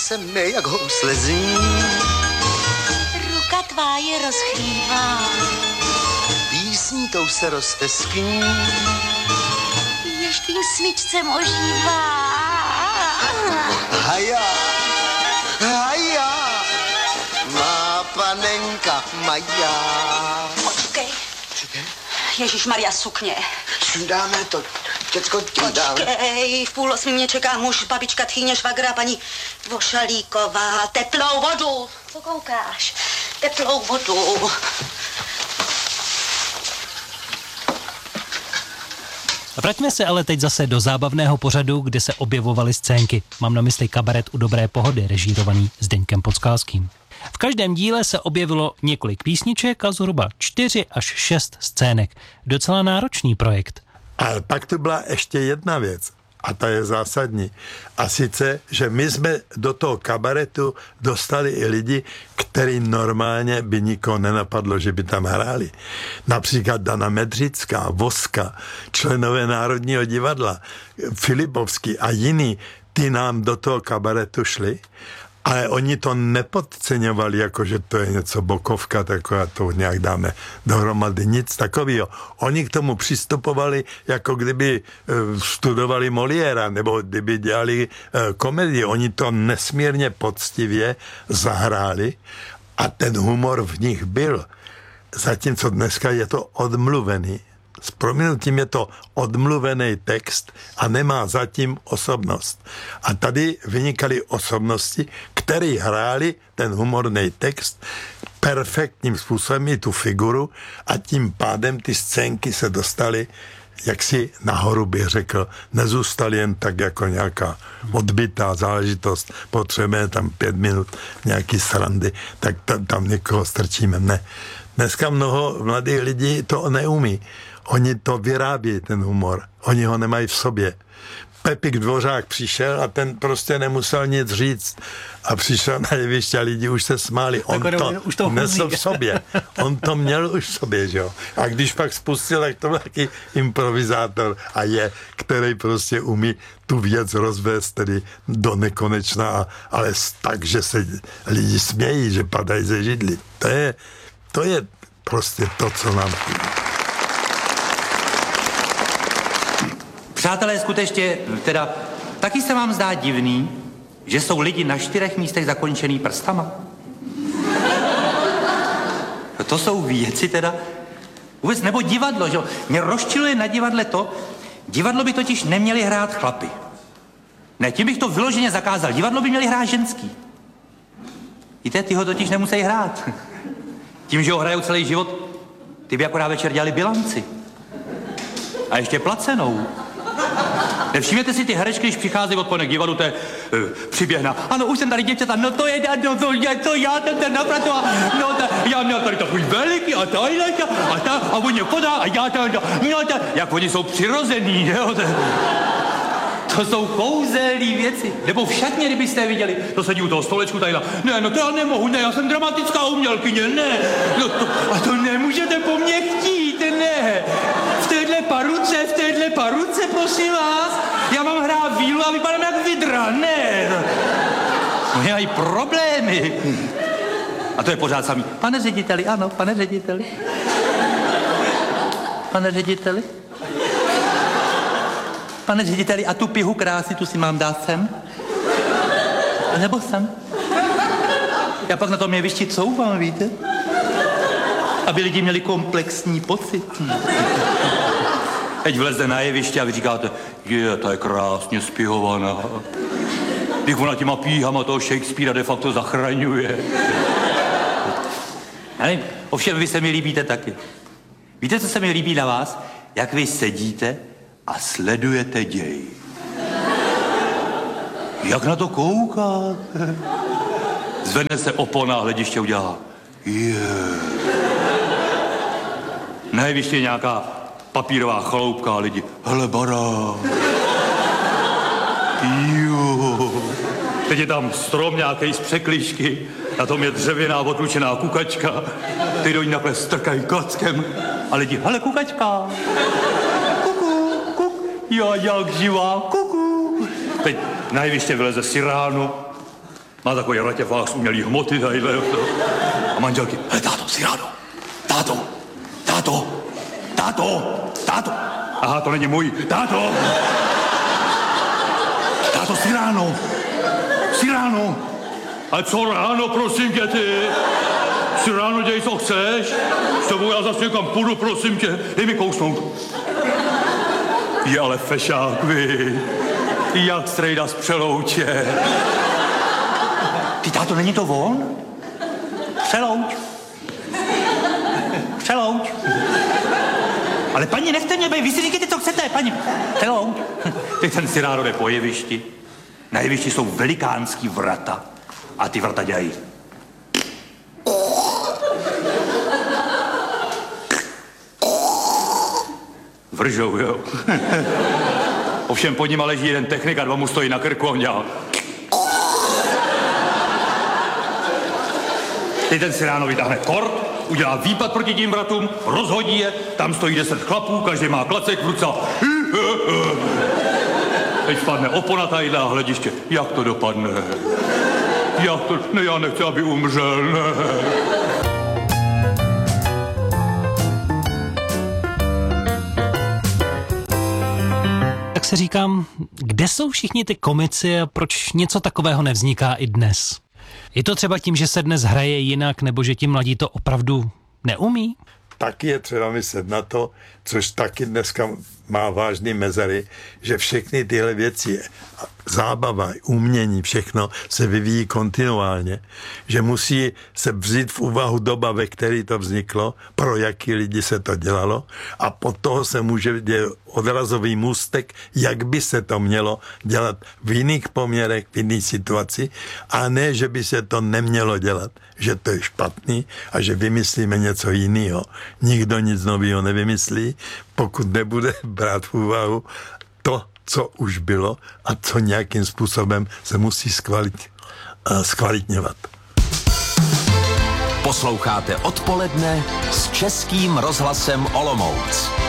se mi jak housle zní. Ruka tvá je rozchývá. Písní tou se rozteskní. Jež tvým smyčcem ožívá. Haja, haja, má panenka Maja. Počkej. Ježišmarja, sukně. Sundáme to, děcko, dáme. Počkej, v 7:30 mě čeká muž, babička, tchýně, švagra, paní Vošalíková. Teplou vodu. Co koukáš? Teplou vodu. Vraťme se ale teď zase do zábavného pořadu, kde se objevovaly scénky. Mám na mysli kabaret U dobré pohody, režírovaný Zdeňkem Podskálským. V každém díle se objevilo několik písniček a zhruba 4 až 6 scének. Docela náročný projekt. Ale pak tu byla ještě jedna věc. A ta je zásadní. A sice, že my jsme do toho kabaretu dostali i lidi, který normálně by nikoho nenapadlo, že by tam hráli. Například Dana Medřická, Voska, členové Národního divadla, Filipovský a jiní, ty nám do toho kabaretu šli. Ale oni to nepodceňovali, jako že to je něco bokovka, taková to nějak dáme dohromady, nic takového. Oni k tomu přistupovali, jako kdyby studovali Moliéra, nebo kdyby dělali komedii. Oni to nesmírně poctivě zahráli a ten humor v nich byl. Zatímco dneska je to odmluvený. S prominutím je to odmluvený text a nemá zatím osobnost. A tady vynikaly osobnosti, které hráli ten humorný text perfektním způsobem i tu figuru a tím pádem ty scénky se dostaly jaksi nahoru, bych řekl, nezůstaly jen tak jako nějaká odbytá záležitost, potřebujeme tam 5 minut nějaký srandy, tak tam někoho strčíme. Ne. Dneska mnoho mladých lidí to neumí. Oni to vyrábějí, ten humor. Oni ho nemají v sobě. Pepik Dvořák přišel a ten prostě nemusel nic říct. A přišel na jeviště a lidi už se smáli. On to nesl v sobě. On to měl už v sobě, že jo. A když pak spustil, tak to byl taky improvizátor a je, který prostě umí tu věc rozvést tedy do nekonečna, ale tak, že se lidi smějí, že padají ze židli. To je prostě to, co nám chybí. Přátelé, skutečně, teda, taky se vám zdá divný, že jsou lidi na 4 místech zakončený prstama? To jsou věci teda, vůbec, nebo divadlo, že? Mě rozčiluje na divadle to, divadlo by totiž neměli hrát chlapy. Ne, tím bych to vyloženě zakázal, divadlo by měli hrát ženský. Víte, ty ho totiž nemusí hrát. Tím, že ho hrajou celý život, ty by akorát večer dělali bilanci. A ještě placenou. Nevšimněte si ty herečky, když přicházejí odpoledne k divadlu, to je přiběhna. Ano, už jsem tady děvčata, no to je, no to já ten napracoval, no já měl tady takový veliký a on mě podá a já jak oni jsou přirozený, jo, to jsou kouzelný věci. Nebo v šatně, kdybyste je viděli, to sedí u toho stolečku tady, ne, no to já nemohu, ne, já jsem dramatická umělkyně, ne, no to nemůžete po mně chtít, ne. V téhle paruce, prosím vás, já mám hrát vílu a vypadám jak vidra, ne. Oni mají problémy. A to je pořád samý. Pane řediteli, ano, pane řediteli. Pane řediteli. Pane řediteli, a tu pihu krásy, tu si mám dát sem? Nebo sem? Já pak na tom jevišti couvám, víte? Aby lidi měli komplexní pocit. Teď vleze na jeviště a vy říkáte, ta je krásně spihovaná. Když ona těma píhama toho Shakespearea de facto zachraňuje. Ale ovšem vy se mi líbíte taky. Víte, co se mi líbí na vás? Jak vy sedíte a sledujete děj. Jak na to koukáte? Zvedne se opona a hlediště udělá. Na jeviště je nějaká papírová chaloupka a lidi. Hele, barák. Jo. Teď je tam strom nějaký z překližky, na tom je dřevěná otlučená kukačka, ty do ní takhle strkají klackem a lidi, hele, kukačka. Kuku, kuk, já jak živá, kuku. Teď na jeviště vyleze siránu Má takový ratěfák z umělý hmoty tadyhle. A manželky, hele táto, Cyrano, táto. Aha, to není můj, táto, Cyrano. Ale co ráno, prosím tě, ty? Cyrano, děj, co chceš? S tebou já zase někam půjdu, prosím tě. Dej mi kousnout. Je ale fešák, vy. Jak strejda z Přelouče. Ty, táto, není to on? Přelouč. Ale paní, nechte mě být, vy si říkejte, co chcete, paní. Přelouč. Teď ten Cyrano jde po jevišti. Na jevišti jsou velikánský vrata. A ty vrata dělají. Vržou, jo. Ovšem pod nima leží jeden technik a dva mu stojí na krku a on dělá. Teď ten Cyrano vytáhne kord, udělá výpad proti tím vratům, rozhodí je, tam stojí 10 chlapů, každý má klacek v ruce. Teď spadne opona tadyhle a hlediště. Jak to dopadne? Ne, já nechci, aby umřel, ne. Tak se říkám, kde jsou všichni ty komici a proč něco takového nevzniká i dnes? Je to třeba tím, že se dnes hraje jinak, nebo že ti mladí to opravdu neumí? Taky je třeba myslet na to, což taky dneska má vážný mezery, že všechny tyhle věci, zábava, umění, všechno se vyvíjí kontinuálně, že musí se vzít v úvahu doba, ve které to vzniklo, pro jaký lidi se to dělalo a pod toho se může dělat odrazový můstek, jak by se to mělo dělat v jiných poměrech, v jiných situaci a ne, že by se to nemělo dělat, že to je špatný a že vymyslíme něco jiného. Nikdo nic nového nevymyslí, pokud nebude brát v úvahu to, co už bylo a co nějakým způsobem se musí zkvalitňovat. Posloucháte Odpoledne s Českým rozhlasem Olomouc.